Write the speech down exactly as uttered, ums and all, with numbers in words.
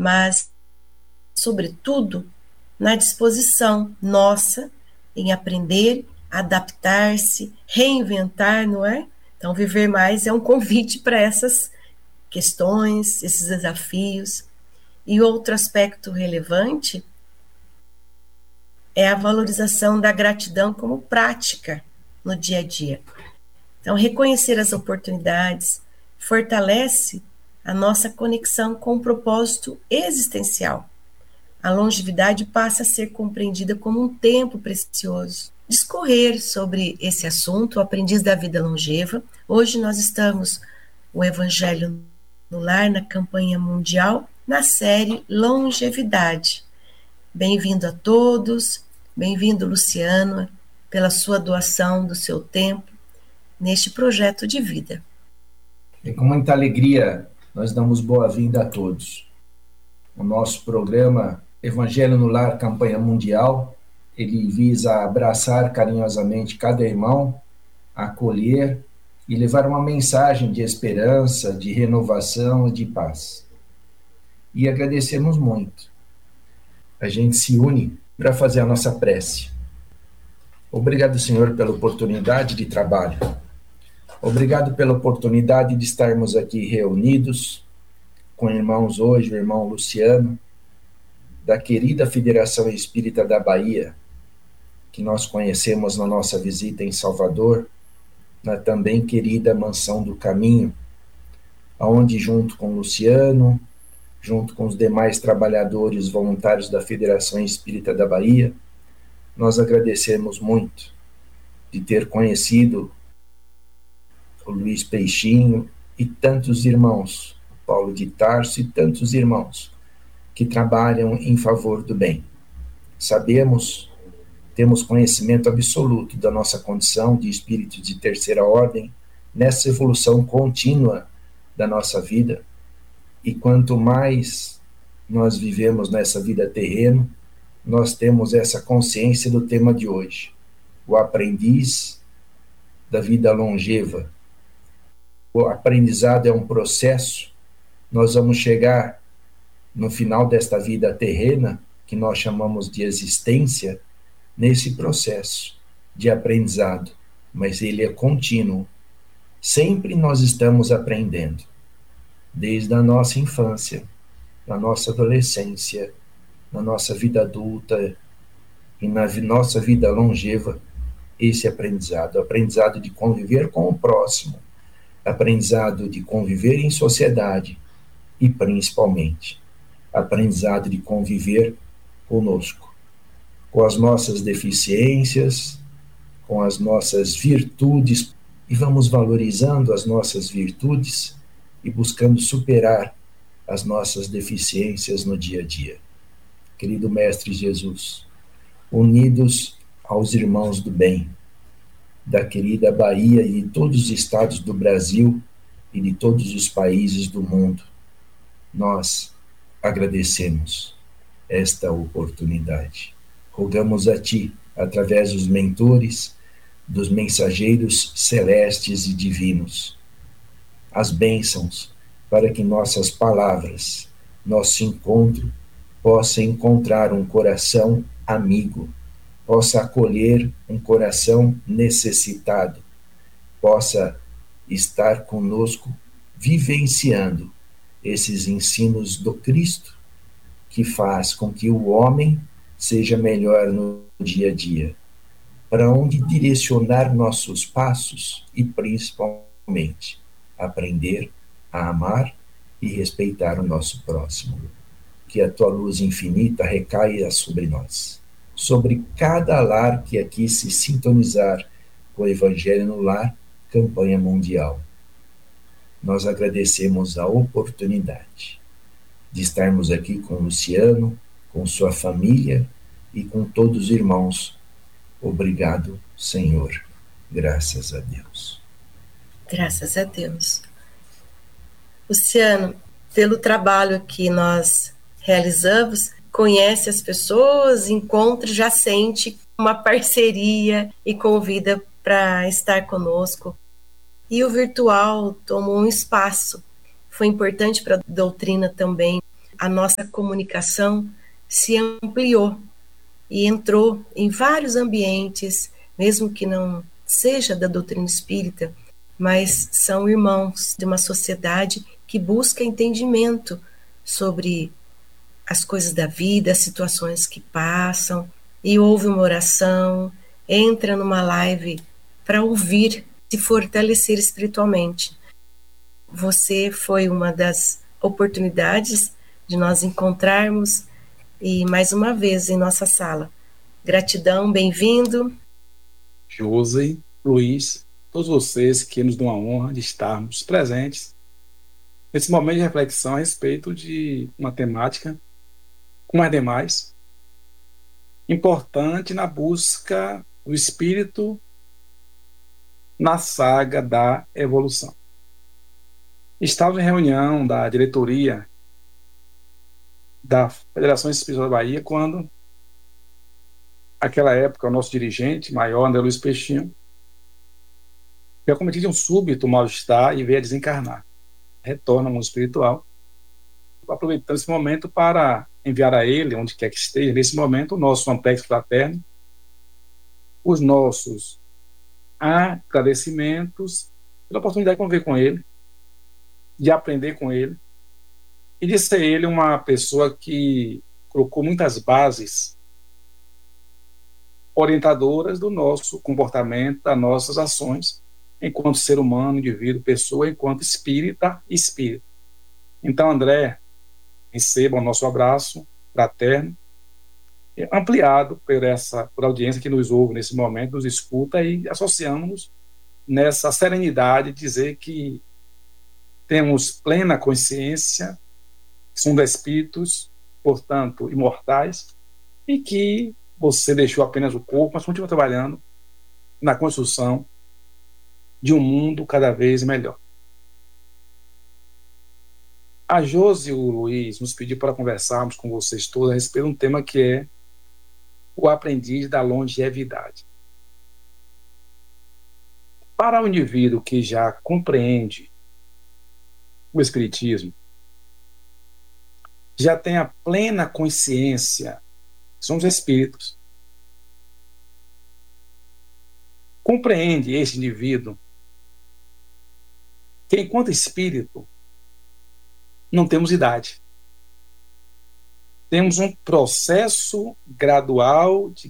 mas, sobretudo, na disposição nossa em aprender, adaptar-se, reinventar, não é? Então, Viver Mais é um convite para essas questões, esses desafios. E outro aspecto relevante é a valorização da gratidão como prática no dia a dia. Então, reconhecer as oportunidades fortalece a nossa conexão com o propósito existencial. A longevidade passa a ser compreendida como um tempo precioso. Discorrer sobre esse assunto, o Aprendiz da Vida Longeva. Hoje nós estamos, o Evangelho no Lar, na campanha mundial, na série Longevidade. Bem-vindo a todos, bem-vindo, Luciano, pela sua doação do seu tempo neste projeto de vida. E com muita alegria nós damos boa-vinda a todos. O nosso programa Evangelho no Lar, campanha mundial, ele visa abraçar carinhosamente cada irmão, acolher e levar uma mensagem de esperança, de renovação e de paz. E agradecemos muito. A gente se une para fazer a nossa prece. Obrigado, Senhor, pela oportunidade de trabalho. Obrigado pela oportunidade de estarmos aqui reunidos com irmãos hoje, o irmão Luciano, da querida Federação Espírita da Bahia, que nós conhecemos na nossa visita em Salvador, na também querida Mansão do Caminho, onde junto com o Luciano, junto com os demais trabalhadores voluntários da Federação Espírita da Bahia, nós agradecemos muito de ter conhecido o Luiz Peixinho e tantos irmãos, o Paulo de Tarso e tantos irmãos que trabalham em favor do bem. Sabemos, temos conhecimento absoluto da nossa condição de espíritos de terceira ordem nessa evolução contínua da nossa vida. E quanto mais nós vivemos nessa vida terrena, nós temos essa consciência do tema de hoje, o aprendiz da vida longeva. O aprendizado é um processo, nós vamos chegar no final desta vida terrena, que nós chamamos de existência, nesse processo de aprendizado, mas ele é contínuo. Sempre nós estamos aprendendo. Desde a nossa infância, na nossa adolescência, na nossa vida adulta e na nossa vida longeva, esse aprendizado, aprendizado de conviver com o próximo, aprendizado de conviver em sociedade e, principalmente, aprendizado de conviver conosco, com as nossas deficiências, com as nossas virtudes, e vamos valorizando as nossas virtudes e buscando superar as nossas deficiências no dia a dia. Querido Mestre Jesus, unidos aos irmãos do bem, da querida Bahia e de todos os estados do Brasil e de todos os países do mundo, nós agradecemos esta oportunidade. Rogamos a Ti, através dos mentores, dos mensageiros celestes e divinos, as bênçãos para que nossas palavras, nosso encontro, possa encontrar um coração amigo, possa acolher um coração necessitado, possa estar conosco vivenciando esses ensinos do Cristo, que faz com que o homem seja melhor no dia a dia, para onde direcionar nossos passos e, principalmente, aprender a amar e respeitar o nosso próximo. Que a Tua luz infinita recaia sobre nós, sobre cada lar que aqui se sintonizar com o Evangelho no Lar, campanha mundial. Nós agradecemos a oportunidade de estarmos aqui com o Luciano, com sua família e com todos os irmãos. Obrigado, Senhor. Graças a Deus. Graças a Deus. Luciano, pelo trabalho que nós realizamos, conhece as pessoas, encontra, já sente uma parceria e convida para estar conosco. E o virtual tomou um espaço. Foi importante para a doutrina também a nossa comunicação se ampliou e entrou em vários ambientes, mesmo que não seja da doutrina espírita, mas são irmãos de uma sociedade que busca entendimento sobre as coisas da vida, as situações que passam, e ouve uma oração, entra numa live para ouvir, se fortalecer espiritualmente. Você foi uma das oportunidades de nós encontrarmos e mais uma vez em nossa sala. Gratidão, bem-vindo. Josi, Luiz, todos vocês que nos dão a honra de estarmos presentes nesse momento de reflexão a respeito de uma temática, como as demais, importante na busca do espírito na saga da evolução. Estava em reunião da diretoria da Federação Espírita da Bahia quando, naquela época, o nosso dirigente maior, André Luiz Peixinho, foi acometido de um súbito mal-estar e veio a desencarnar. Retorna ao mundo espiritual, aproveitando esse momento para enviar a ele, onde quer que esteja, nesse momento, o nosso Ampex fraterno, os nossos agradecimentos pela oportunidade de conviver com ele, de aprender com ele, e de ser ele uma pessoa que colocou muitas bases orientadoras do nosso comportamento, das nossas ações, enquanto ser humano, indivíduo, pessoa, enquanto espírita e espírito. Então, André, receba o nosso abraço fraterno, ampliado por essa por audiência que nos ouve nesse momento, nos escuta, e associamos nessa serenidade, dizer que temos plena consciência, somos espíritos, portanto, imortais, e que você deixou apenas o corpo, mas continua trabalhando na construção de um mundo cada vez melhor. A Josi e o Luiz nos pediu para conversarmos com vocês todos a respeito de um tema que é o aprendiz da longevidade. Para o indivíduo que já compreende o Espiritismo, já tem a plena consciência, somos espíritos, compreende esse indivíduo que, enquanto espírito, não temos idade. Temos um processo gradual de